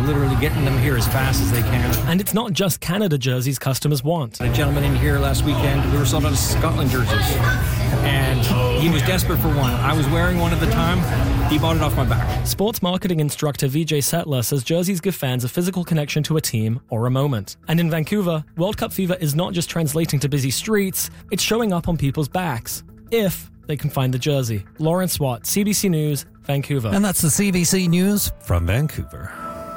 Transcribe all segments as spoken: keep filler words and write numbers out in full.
literally getting them here as fast as they can. And it's not just Canada jerseys customers want. A gentleman in here last weekend, we were sold out of Scotland jerseys, and he was desperate for one. I was wearing one at the time. He bought it off my back. Sports marketing instructor Vijay Settler says jerseys give fans a physical connection to a team or a moment. And in Vancouver, World Cup fever is not just translating to busy streets, it's showing up on people's backs, if they can find the jersey. Lawrence Watt, C B C News, Vancouver. And that's the C B C News from Vancouver.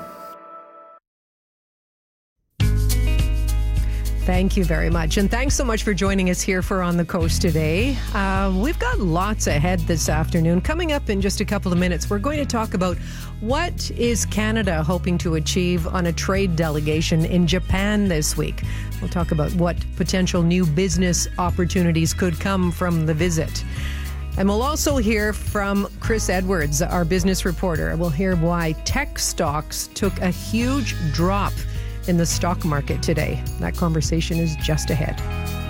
Thank you very much. And thanks so much for joining us here for On the Coast today. Uh, we've got lots ahead this afternoon. Coming up in just a couple of minutes, we're going to talk about what is Canada hoping to achieve on a trade delegation in Japan this week. We'll talk about what potential new business opportunities could come from the visit. And we'll also hear from Chris Edwards, our business reporter. We'll hear why tech stocks took a huge drop in the stock market today. That conversation is just ahead.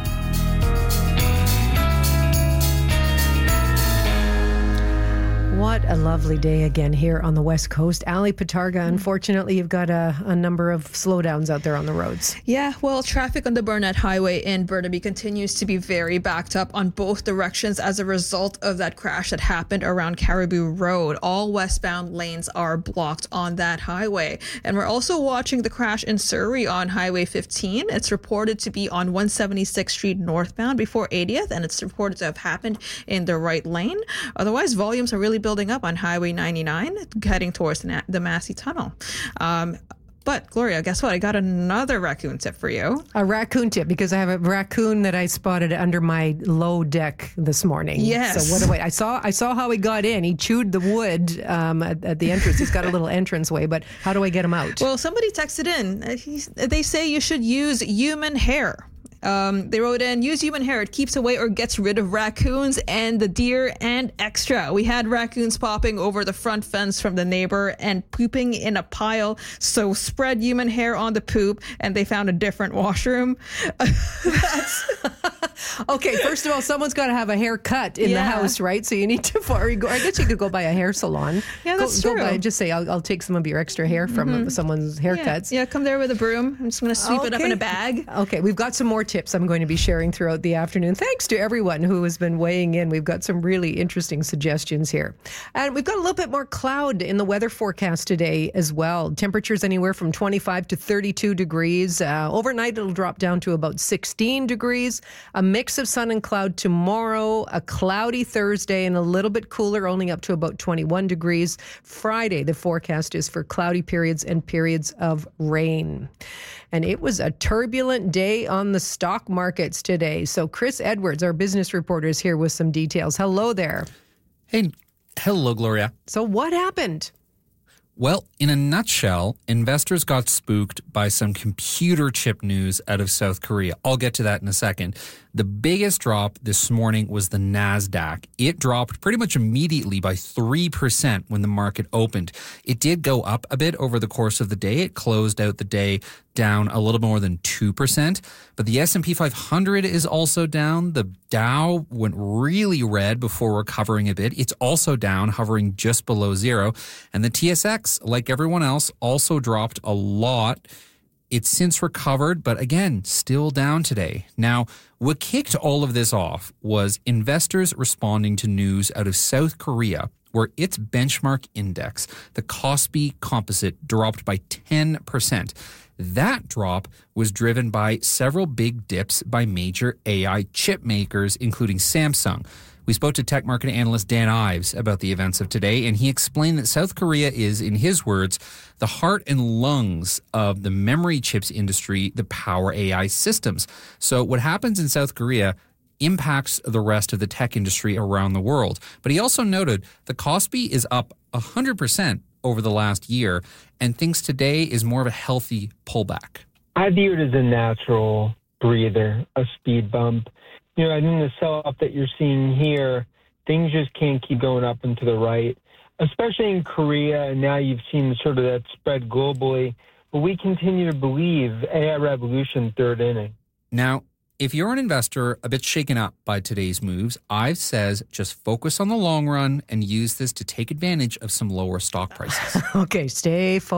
What a lovely day again here on the West Coast. Ali Patarga, unfortunately, you've got a, a number of slowdowns out there on the roads. Yeah, well, traffic on the Burnett Highway in Burnaby continues to be very backed up on both directions as a result of that crash that happened around Caribou Road. All westbound lanes are blocked on that highway. And we're also watching the crash in Surrey on Highway fifteen. It's reported to be on one seventy-sixth Street northbound before eightieth, and it's reported to have happened in the right lane. Otherwise, volumes are really building building up on Highway ninety-nine, heading towards the, the Massey Tunnel. Um, but, Gloria, guess what? I got another raccoon tip for you. A raccoon tip, because I have a raccoon that I spotted under my low deck this morning. Yes. So what do I, I saw I saw how he got in. He chewed the wood um, at, at the entrance. He's got a little entranceway, but how do I get him out? Well, somebody texted in. Uh, he's, they say you should use human hair. Um, they wrote in, use human hair. It keeps away or gets rid of raccoons and the deer and extra. We had raccoons popping over the front fence from the neighbor and pooping in a pile. So spread human hair on the poop, and they found a different washroom. That's... Okay, first of all, someone's got to have a haircut in Yeah. the house, right? So you need to, or you go, I guess you could go by a hair salon. Yeah, that's go, true. Go by, just say, I'll, I'll take some of your extra hair from mm-hmm. someone's haircuts. Yeah, yeah, come there with a broom. I'm just going to sweep okay. it up in a bag. Okay, we've got some more tips I'm going to be sharing throughout the afternoon. Thanks to everyone who has been weighing in. We've got some really interesting suggestions here. And we've got a little bit more cloud in the weather forecast today as well. Temperatures anywhere from twenty-five to thirty-two degrees. Uh, overnight, it'll drop down to about sixteen degrees. A mix of sun and cloud tomorrow, a cloudy Thursday, and a little bit cooler, only up to about twenty-one degrees. Friday, the forecast is for cloudy periods and periods of rain. And it was a turbulent day on the stock markets today. So Chris Edwards, our business reporter, is here with some details. Hello there. Hey, hello, Gloria. So what happened? Well, in a nutshell, investors got spooked by some computer chip news out of South Korea. I'll get to that in a second. The biggest drop this morning was the NASDAQ. It dropped pretty much immediately by three percent when the market opened. It did go up a bit over the course of the day. It closed out the day down a little more than two percent. But the S and P five hundred is also down. The Dow went really red before recovering a bit. It's also down, hovering just below zero. And the T S X, like everyone else, also dropped a lot. It's since recovered, but again, still down today. Now, what kicked all of this off was investors responding to news out of South Korea, where its benchmark index, the Kospi Composite, dropped by ten percent. That drop was driven by several big dips by major A I chip makers, including Samsung. We spoke to tech market analyst Dan Ives about the events of today, and he explained that South Korea is, in his words, the heart and lungs of the memory chips industry that power A I systems. So what happens in South Korea impacts the rest of the tech industry around the world. But he also noted the Kospi is up one hundred percent over the last year, and thinks today is more of a healthy pullback. I view it as a natural breather, a speed bump. You know, I think the sell-off that you're seeing here, things just can't keep going up and to the right, especially in Korea, and now you've seen sort of that spread globally. But we continue to believe A I revolution, third inning. Now, if you're an investor a bit shaken up by today's moves, Ives says just focus on the long run and use this to take advantage of some lower stock prices. Okay, stay focused.